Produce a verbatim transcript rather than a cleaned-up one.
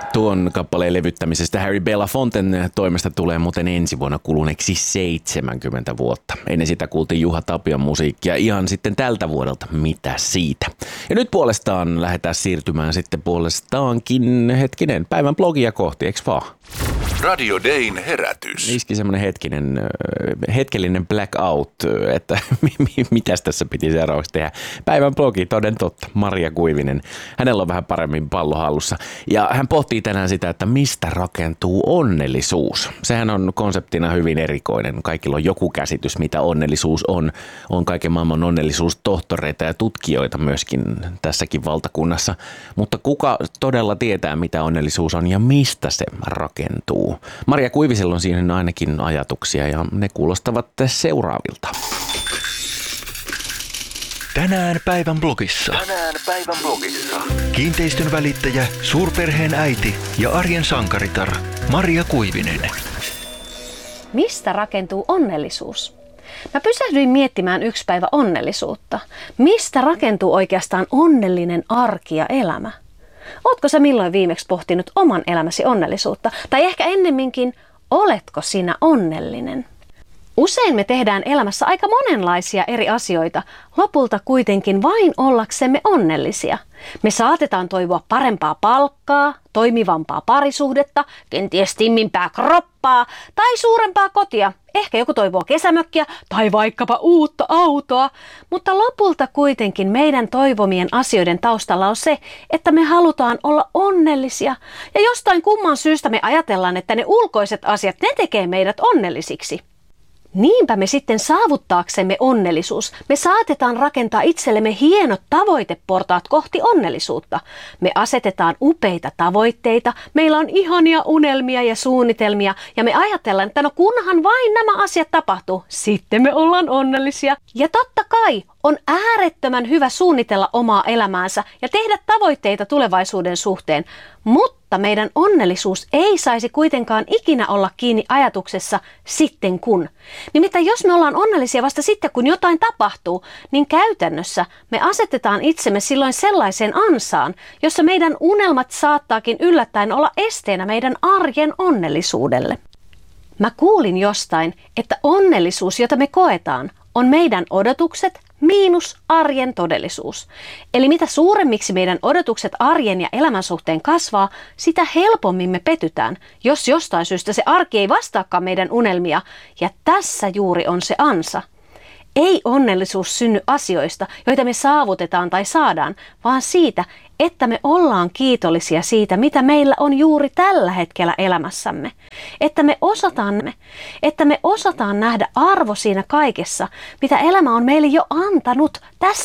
Tuon kappaleen levyttämisestä Harry Belafonten toimesta tulee muuten ensi vuonna kuluneeksi seitsemänkymmentä vuotta. Ennen sitä kuultiin Juha Tapion musiikkia ihan sitten tältä vuodelta. Mitä siitä? Ja nyt puolestaan lähdetään siirtymään sitten puolestaankin hetkinen päivän blogia kohti, eikö vaan? Radio Dayn herätys. Iski semmoinen hetkinen, hetkellinen blackout, että mitäs tässä piti seuraavaksi tehdä. Päivän blogi, toden totta, Maria Kuivinen. Hänellä on vähän paremmin pallo hallussa. Ja hän pohtii tänään sitä, että mistä rakentuu onnellisuus. Sehän on konseptina hyvin erikoinen. Kaikilla on joku käsitys, mitä onnellisuus on. On kaiken maailman onnellisuustohtoreita ja tutkijoita myöskin tässäkin valtakunnassa. Mutta kuka todella tietää, mitä onnellisuus on ja mistä se rakentuu? Maria Kuivisella on siihen ainakin ajatuksia ja ne kuulostavat seuraavilta. Tänään päivän blogissa. Tänään päivän blogissa. Kiinteistön välittäjä, suurperheen äiti ja arjen sankaritar Maria Kuivinen. Mistä rakentuu onnellisuus? Mä pysähdyin miettimään yksi päivä onnellisuutta. Mistä rakentuu oikeastaan onnellinen arki ja elämä? Ootko sä milloin viimeksi pohtinut oman elämäsi onnellisuutta? Tai ehkä ennemminkin, oletko sinä onnellinen? Usein me tehdään elämässä aika monenlaisia eri asioita, lopulta kuitenkin vain ollaksemme onnellisia. Me saatetaan toivoa parempaa palkkaa, toimivampaa parisuhdetta, kenties timmimpää kroppaa tai suurempaa kotia. Ehkä joku toivoo kesämökkiä tai vaikkapa uutta autoa, mutta lopulta kuitenkin meidän toivomien asioiden taustalla on se, että me halutaan olla onnellisia. Ja jostain kumman syystä me ajatellaan, että ne ulkoiset asiat, ne tekee meidät onnellisiksi. Niinpä me sitten saavuttaaksemme onnellisuus, me saatetaan rakentaa itsellemme hienot tavoiteportaat kohti onnellisuutta. Me asetetaan upeita tavoitteita, meillä on ihania unelmia ja suunnitelmia ja me ajatellaan, että no kunhan vain nämä asiat tapahtuu, sitten me ollaan onnellisia. Ja totta kai on äärettömän hyvä suunnitella omaa elämäänsä ja tehdä tavoitteita tulevaisuuden suhteen, mutta meidän onnellisuus ei saisi kuitenkaan ikinä olla kiinni ajatuksessa sitten kun. Nimittäin jos me ollaan onnellisia vasta sitten kun jotain tapahtuu, niin käytännössä me asetetaan itsemme silloin sellaiseen ansaan, jossa meidän unelmat saattaakin yllättäen olla esteenä meidän arjen onnellisuudelle. Mä kuulin jostain, että onnellisuus, jota me koetaan, on meidän odotukset miinus arjen todellisuus. Eli mitä suuremmiksi meidän odotukset arjen ja elämän suhteen kasvaa, sitä helpommin me petytään, jos jostain syystä se arki ei vastaakaan meidän unelmia. Ja tässä juuri on se ansa. Ei onnellisuus synny asioista, joita me saavutetaan tai saadaan, vaan siitä, että me ollaan kiitollisia siitä, mitä meillä on juuri tällä hetkellä elämässämme. Että me osataan, että me osataan nähdä arvo siinä kaikessa, mitä elämä on meille jo antanut tässä